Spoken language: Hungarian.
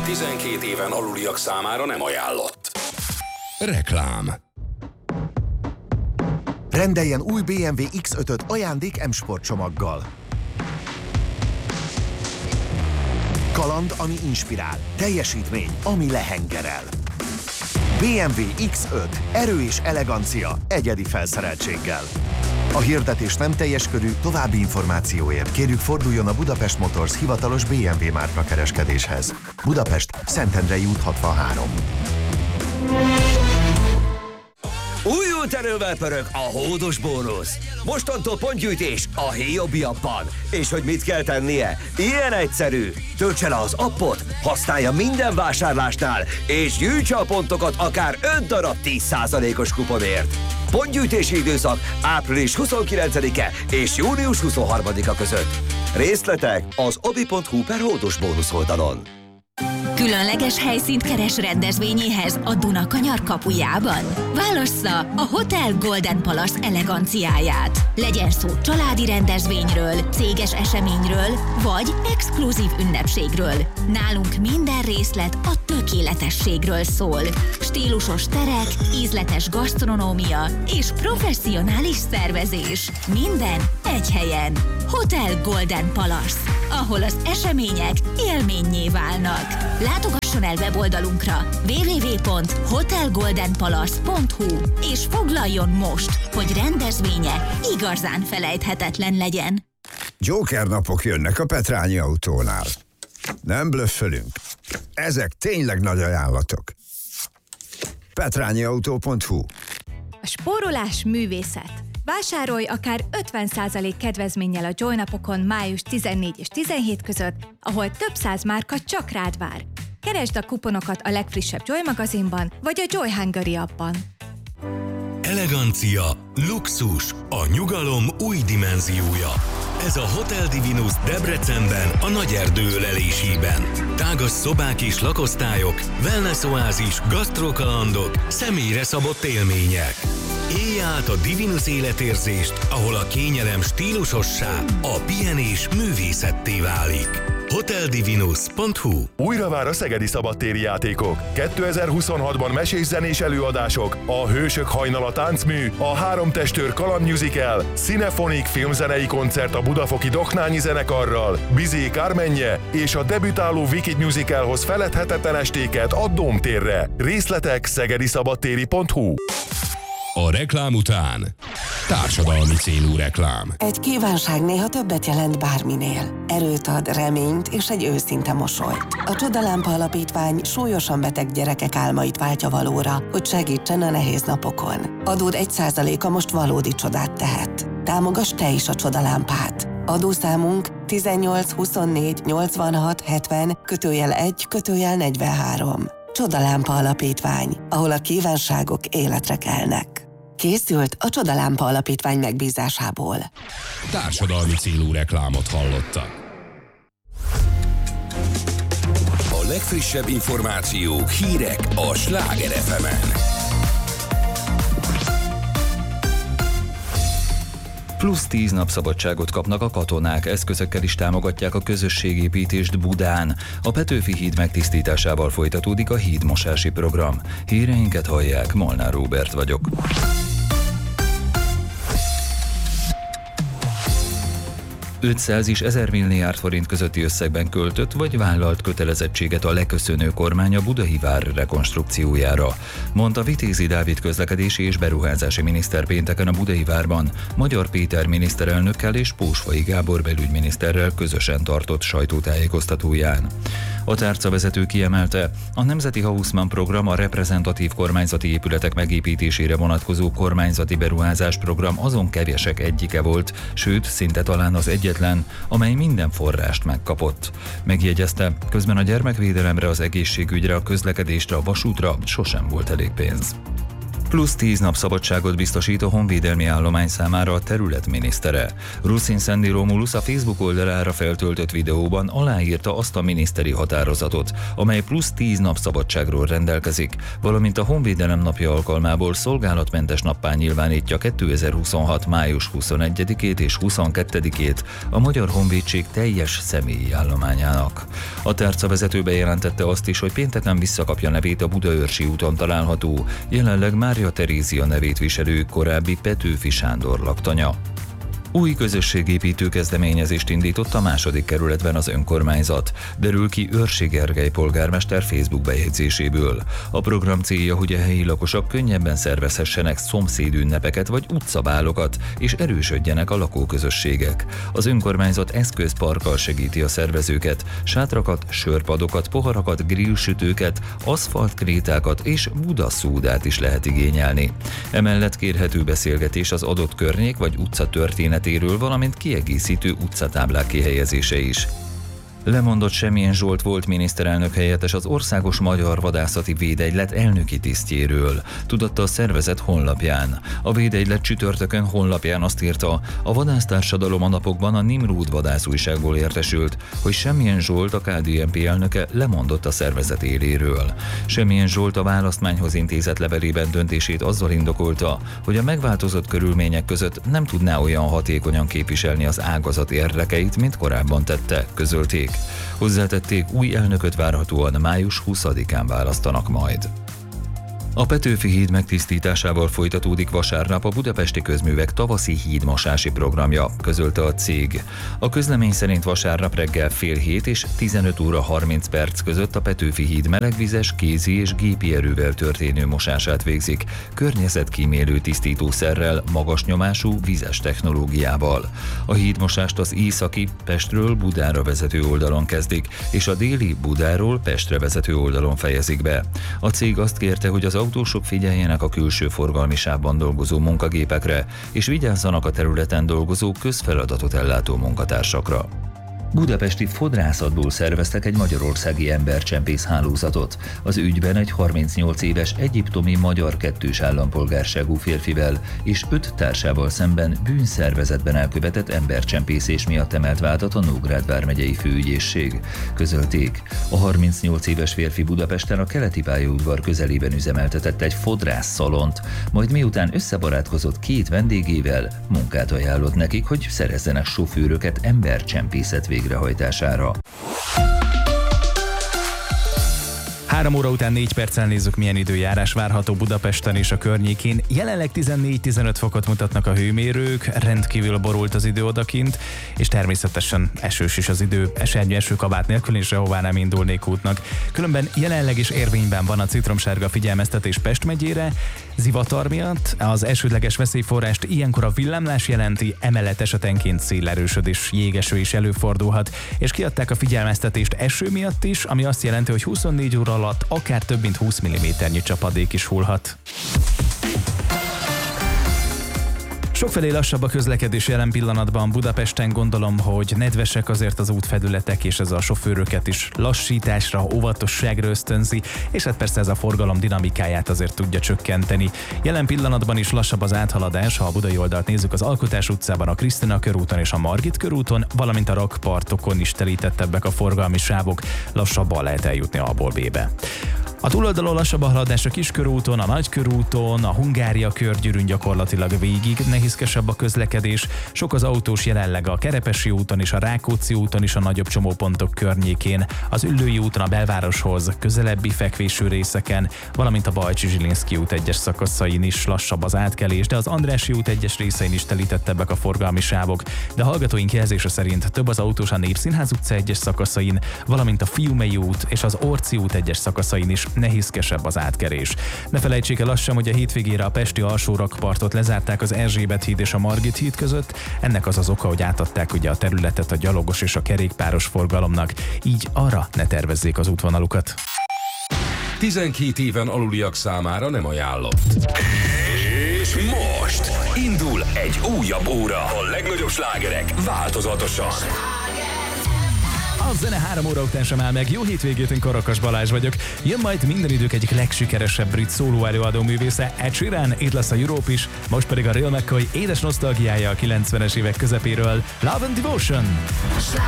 12 éven aluliak számára nem ajánlott. Reklám. Rendeljen új BMW X5-öt ajándék M-Sport csomaggal. Kaland, ami inspirál. Teljesítmény, ami lehengerel. BMW X5. Erő és elegancia egyedi felszereltséggel. A hirdetés nem teljes körű, további információért kérjük forduljon a Budapest Motors hivatalos BMW márka kereskedéshez. Budapest, Szentendrei út 63. Újult erővel pörög a hódos bónusz. Mostantól pontgyűjtés a Héjobi appban. És hogy mit kell tennie? Ilyen egyszerű. Töltse le az appot, használja minden vásárlásnál, és gyűjtse a pontokat akár 5 darab 10%-os kuponért. Pontgyűjtési időszak április 29-e és június 23-a között. Részletek az obi.hu/hódos bónusz oldalon. Különleges helyszínt keres rendezvényéhez a Dunakanyar kapujában? Válassza a Hotel Golden Palace eleganciáját. Legyen szó családi rendezvényről, céges eseményről, vagy exkluzív ünnepségről. Nálunk minden részlet a tökéletességről szól. Stílusos terek, ízletes gasztronómia és professzionális szervezés. Minden egy helyen. Hotel Golden Palace, ahol az események élménnyé válnak. Látogasson el weboldalunkra www.hotelgoldenpalace.hu és foglaljon most, hogy rendezvénye igazán felejthetetlen legyen. Joker napok jönnek a Petrányi Autónál. Nem blöffölünk. Ezek tényleg nagy ajánlatok. petrányiautó.hu. A spórolás művészet. Vásárolj akár 50% kedvezménnyel a Joy napokon május 14 és 17 között, ahol több száz márka csak rád vár. Keresd a kuponokat a legfrissebb Joy magazinban, vagy a Joy Hungary appban. Elegancia, luxus, a nyugalom új dimenziója. Ez a Hotel Divinus Debrecenben, a Nagyerdő ölelésében. Tágas szobák és lakosztályok, wellness oázis, gasztrokalandok, személyre szabott élmények. Élj át a Divinus életérzést, ahol a kényelem stílusossá, a pihenés művészetté válik. hoteldivinus.hu. Újra vár a szegedi szabadtéri játékok. 2026-ban mesés-zenés előadások, a Hősök hajnala táncmű, a Három testőr kalandmusical, Cinefonik filmzenei koncert a budafoki Doknányi zenekarral, Bizé Kármenje és a debütáló Wicked musicalhoz feledhetetlen estéket a Dómtérre. Részletek szegediszabadtéri.hu. A reklám után társadalmi célú reklám. Egy kívánság néha többet jelent bárminél. Erőt ad, reményt és egy őszinte mosolyt. A Csodalámpa Alapítvány súlyosan beteg gyerekek álmait váltja valóra, hogy segítsen a nehéz napokon. Adód 1%-a most valódi csodát tehet. Támogass te is a Csodalámpát. Adószámunk 18 24 86 70 /1/43. Csodalámpa Alapítvány, ahol a kívánságok életre kelnek. Készült a Csodalámpa Alapítvány megbízásából. Társadalmi célú reklámot hallottak. A legfrissebb információk, hírek a Sláger FM-en. Plusz 10 nap szabadságot kapnak a katonák, eszközökkel is támogatják a közösségépítést Budán. A Petőfi híd megtisztításával folytatódik a hídmosási program. Híreinket hallják, Molnár Róbert vagyok. 500 és 1000 milliárd forint közötti összegben költött vagy vállalt kötelezettséget a leköszönő kormány a Budai vár rekonstrukciójára, mondta Vitézi Dávid közlekedési és beruházási miniszter pénteken a Budai várban, Magyar Péter miniszterelnökkel és Pósfai Gábor belügyminiszterrel közösen tartott sajtótájékoztatóján. A tárcavezető kiemelte, a Nemzeti Haussmann program a reprezentatív kormányzati épületek megépítésére vonatkozó kormányzati beruházás program azon kevesek egyike volt, sőt, szinte talán az egyetlen, amely minden forrást megkapott. Megjegyezte, közben a gyermekvédelemre, az egészségügyre, a közlekedésre, a vasútra sosem volt elég pénz. Plusz 10 nap szabadságot biztosít a honvédelmi állomány számára a terület minisztere. Ruszin Szendi Romulus a Facebook oldalára feltöltött videóban aláírta azt a miniszteri határozatot, amely plusz 10 nap szabadságról rendelkezik, valamint a Honvédelem napja alkalmából szolgálatmentes nappá nyilvánítja 2026. május 21-ét és 22-ét a Magyar Honvédség teljes személyi állományának. A tárcavezető bejelentette azt is, hogy pénteken visszakapja nevét a Budaörsi úton található, jelenleg Mária Terézia nevét viselő korábbi Petőfi Sándor laktanya. Új közösségépítő kezdeményezést indított a második kerületben az önkormányzat, derül ki Őrsi Gergely polgármester Facebook bejegyzéséből. A program célja, hogy a helyi lakosok könnyebben szervezhessenek szomszédünnepeket vagy utcabálokat, és erősödjenek a lakóközösségek. Az önkormányzat eszközparkkal segíti a szervezőket, sátrakat, sörpadokat, poharakat, grillsütőket, aszfaltkrétákat és budaszúdát is lehet igényelni. Emellett kérhető beszélgetés az adott környék vagy utca történetéről, valamint kiegészítő utcatáblák kihelyezése is. Lemondott Semjén Zsolt volt miniszterelnök helyettes az Országos Magyar Vadászati Védegylet elnöki tisztjéről, tudatta a szervezet honlapján. A védegylet csütörtökön honlapján azt írta, a vadásztársadalom a napokban a Nimrud vadászújságból értesült, hogy Semjén Zsolt, a KDNP elnöke lemondott a szervezet éléről. Semjén Zsolt a választmányhoz intézett levelében döntését azzal indokolta, hogy a megváltozott körülmények között nem tudná olyan hatékonyan képviselni az ágazat érdekeit, mint korábban tette, közölték. Hozzátették, új elnököt várhatóan május 20-án választanak majd. A Petőfi híd megtisztításával folytatódik vasárnap a Budapesti Közművek tavaszi hídmosási programja, közölte a cég. A közlemény szerint vasárnap reggel 6:30 és 15 óra 30 perc között a Petőfi híd melegvizes, kézi és gépi erővel történő mosását végzik, környezetkímélő tisztítószerrel, magas nyomású vizes technológiával. A hídmosást az északi, Pestről Budára vezető oldalon kezdik, és a déli, Budáról Pestre vezető oldalon fejezik be. A cég azt kérte, hogy az autósok figyeljenek a külső forgalmi sávban dolgozó munkagépekre, és vigyázzanak a területen dolgozó közfeladatot ellátó munkatársakra. Budapesti fodrászatból szerveztek egy magyarországi embercsempész hálózatot. Az ügyben egy 38 éves egyiptomi magyar kettős állampolgárságú férfivel és 5 társával szemben bűnszervezetben elkövetett embercsempészés miatt emelt vádat a Nógrád vármegyei főügyészség, közölték. A 38 éves férfi Budapesten a Keleti pályaudvar közelében üzemeltetett egy fodrászszalont, majd miután összebarátkozott 2 vendégével, munkát ajánlott nekik, hogy szerezzenek sofőröket embercsempészet végrehajtására. 3 óra után 4 perccel nézzük, milyen időjárás várható Budapesten és a környékén. Jelenleg 14-15 fokot mutatnak a hőmérők, rendkívül borult az idő odakint, és természetesen esős is az idő. Esernyő esőkabát nélkül és sehová nem indulnék útnak. Különben jelenleg is érvényben van a citromsárga figyelmeztetés Pest megyére, zivatar miatt. Az elsődleges veszélyforrást ilyenkor a villámlás jelenti, emellett esetenként szélerősödés, jégeső is előfordulhat, és kiadták a figyelmeztetést eső miatt is, ami azt jelenti, hogy 24 óra alatt akár több mint 20 mm-nyi csapadék is hullhat. Sokfelé lassabb a közlekedés jelen pillanatban Budapesten, gondolom, hogy nedvesek azért az útfelületek, és ez a sofőröket is lassításra, óvatosságra ösztönzi, és hát persze ez a forgalom dinamikáját azért tudja csökkenteni. Jelen pillanatban is lassabb az áthaladás, ha a budai oldalt nézzük, az Alkotás utcában, a Krisztina körúton és a Margit körúton, valamint a rakpartokon is telítettebbek a forgalmi sávok, lassabban lehet eljutni A-ból B-be. A túloldalon lassabb a haladás a Kiskörúton, a Nagykörúton, a Hungária körgyűrűn gyakorlatilag végig nehézkesebb a közlekedés. Sok az autós jelenleg a Kerepesi úton és a Rákóczi úton is a nagyobb csomópontok környékén, az Üllői úton a belvároshoz közelebbi fekvésű részeken, valamint a Bajcsy-Zsilinszky út egyes szakaszain is lassabb az átkelés, de az Andrássy út egyes részein is telítettebbek a forgalmi sávok. De a hallgatóink jelzése szerint több az autós a Népszínház utca egyes szakaszain, valamint a Fiumei út és az Orci út egyes szakaszain is nehézkesebb az átkerés. Ne felejtsék el azt sem, hogy a hétvégére a pesti alsórakpartot lezárták az Erzsébet híd és a Margit híd között. Ennek az az oka, hogy átadták ugye a területet a gyalogos és a kerékpáros forgalomnak, így arra ne tervezzék az útvonalukat. 12 éven aluliak számára nem ajánlott. És most indul egy újabb óra. A legnagyobb slágerek változatosan. A zene 3 óra után sem áll meg. Jó hétvégét, én Karakas Balázs vagyok. Jön majd minden idők egyik legsikeresebb brit szóló előadó művésze, Ed Sheeran, itt lesz a Europe is, most pedig a Real McCoy édes nosztalgiája a 90-es évek közepéről, Love and Devotion.